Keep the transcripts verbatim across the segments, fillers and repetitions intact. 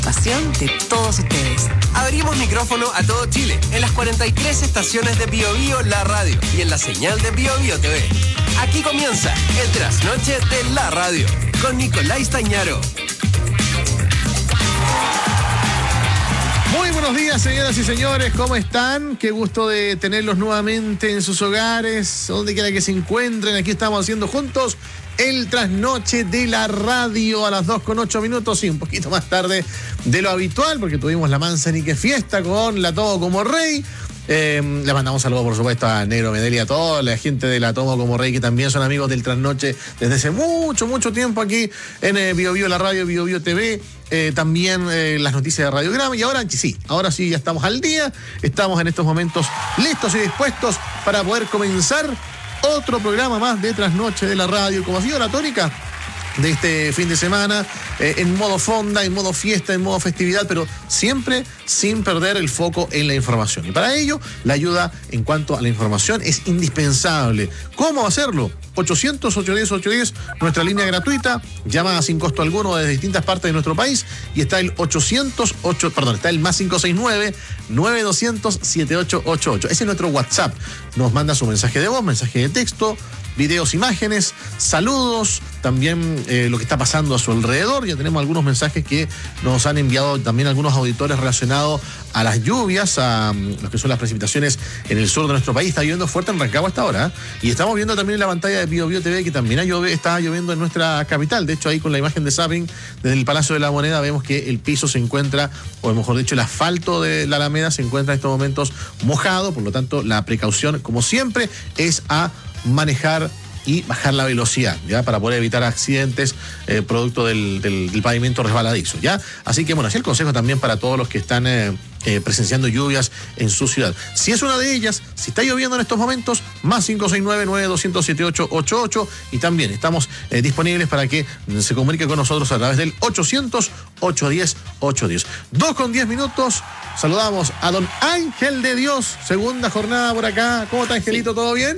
Pasión de todos ustedes. Abrimos micrófono a todo Chile, en las cuarenta y tres estaciones de Bio Bio La Radio y en la señal de Bio Bio T V. Aquí comienza el Trasnoche de la Radio, con Nicolás Stañaro. Muy buenos días, señoras y señores, ¿cómo están? Qué gusto de tenerlos nuevamente en sus hogares, donde quiera que se encuentren. Aquí estamos haciendo juntos el Trasnoche de la Radio a las dos con ocho minutos y un poquito más tarde de lo habitual, porque tuvimos la Manzanique fiesta con La Tomo como Rey. Eh, le mandamos saludos, por supuesto, a Negro Medel y a toda la gente de La Tomo como Rey, que también son amigos del Trasnoche desde hace mucho, mucho tiempo aquí en eh, Bio Bio La Radio, Bio Bio T V. Eh, también eh, las noticias de Radiograma. Y ahora sí, ahora sí ya estamos al día. Estamos en estos momentos listos y dispuestos para poder comenzar otro programa más de Trasnoche de la Radio, como ha sido la tónica de este fin de semana, eh, en modo fonda, en modo fiesta, en modo festividad, pero siempre sin perder el foco en la información. Y para ello, la ayuda en cuanto a la información es indispensable. ¿Cómo hacerlo? ochocientos, ochocientos diez, ochocientos diez, nuestra línea gratuita, llama sin costo alguno desde distintas partes de nuestro país, y está el ochocientos ocho, perdón, está el más cinco seis nueve, nueve dos cero cero, siete ocho ocho ocho. Ese es nuestro WhatsApp. Nos manda su mensaje de voz, mensaje de texto, videos, imágenes, saludos, también eh, lo que está pasando a su alrededor. Ya tenemos algunos mensajes que nos han enviado también algunos auditores relacionados a las lluvias, a um, lo que son las precipitaciones en el sur de nuestro país. Está lloviendo fuerte en Rancagua hasta ahora, ¿eh? Y estamos viendo también en la pantalla de Bio Bio T V que también llove, está lloviendo en nuestra capital. De hecho, ahí con la imagen de zapping desde el Palacio de la Moneda vemos que el piso se encuentra, o mejor dicho, el asfalto de la Alameda se encuentra en estos momentos mojado. Por lo tanto, la precaución, como siempre, es a manejar y bajar la velocidad, ya, para poder evitar accidentes eh, producto del, del, del pavimento resbaladizo, ya. Así que bueno, así el consejo también para todos los que están eh, eh, presenciando lluvias en su ciudad. Si es una de ellas, si está lloviendo en estos momentos, más cinco seis nueve, nueve dos cero cero, siete ocho ocho ocho, y también estamos eh, disponibles para que se comunique con nosotros a través del ochocientos, ochocientos diez, ochocientos diez. dos con diez minutos, saludamos a don Ángel de Dios, segunda jornada por acá. ¿Cómo está, Angelito? ¿Todo bien?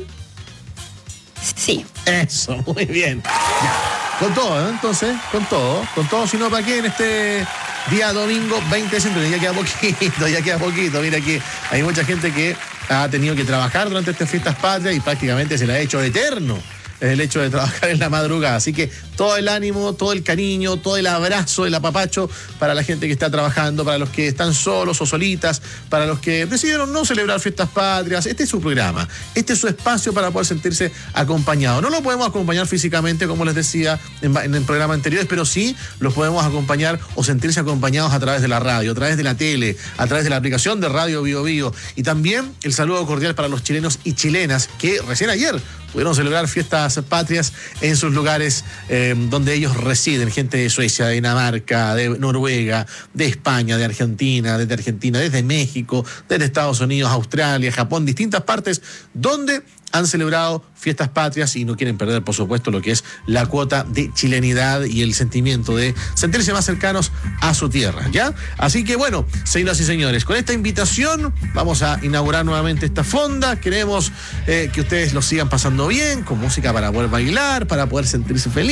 Sí. Eso, muy bien. Ya. Con todo, ¿eh? Entonces, con todo, con todo, si no, ¿para qué en este día domingo veinte de septiembre? Ya queda poquito, ya queda poquito. Mira que hay mucha gente que ha tenido que trabajar durante estas fiestas patrias y prácticamente se la ha hecho eterno el hecho de trabajar en la madrugada. Así que todo el ánimo, todo el cariño, todo el abrazo, el apapacho para la gente que está trabajando, para los que están solos o solitas, para los que decidieron no celebrar fiestas patrias. Este es su programa, este es su espacio para poder sentirse acompañado. No lo podemos acompañar físicamente, como les decía en, en el programa anterior, pero sí los podemos acompañar o sentirse acompañados a través de la radio, a través de la tele, a través de la aplicación de Radio Bio Bio. Y también el saludo cordial para los chilenos y chilenas que recién ayer pudieron celebrar fiestas patrias en sus lugares eh, donde ellos residen, gente de Suecia, de Dinamarca, de Noruega, de España, de Argentina, desde Argentina, desde México, desde Estados Unidos, Australia, Japón, distintas partes donde han celebrado fiestas patrias y no quieren perder, por supuesto, lo que es la cuota de chilenidad y el sentimiento de sentirse más cercanos a su tierra, ¿ya? Así que bueno, señoras y señores, con esta invitación vamos a inaugurar nuevamente esta fonda. Queremos eh, que ustedes lo sigan pasando bien, con música para poder bailar, para poder sentirse felices.